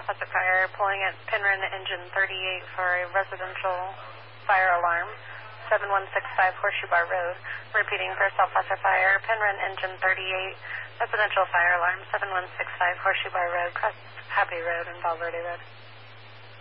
Foster Fire, pulling at Penryn Engine 38 for a residential fire alarm, 7165 Horseshoe Bar Road. Repeating for South Foster Fire, Penryn Engine 38, residential fire alarm, 7165 Horseshoe Bar Road, Crest Happy Road and Valverde Road.